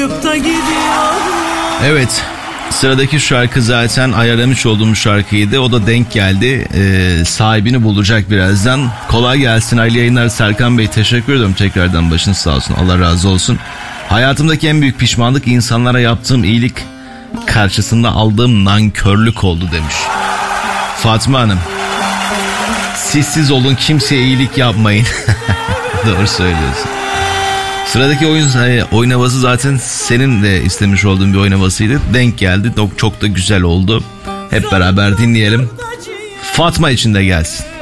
Uçup da gidiyor. Evet, sıradaki şarkı zaten ayarlamış olduğum şarkıydı. O da denk geldi. Sahibini bulacak birazdan. Kolay gelsin, hayırlı yayınlar Serkan Bey. Teşekkür ederim tekrardan, başınız sağ olsun. Allah razı olsun. Hayatımdaki en büyük pişmanlık insanlara yaptığım iyilik karşısında aldığım nankörlük oldu demiş Fatma Hanım. Siz olun, kimseye iyilik yapmayın. Doğru söylüyorsun. Sıradaki oyun havası zaten senin de istemiş olduğun bir oyun havasıydı. Denk geldi. Çok da güzel oldu. Hep beraber dinleyelim. Fatma için de gelsin.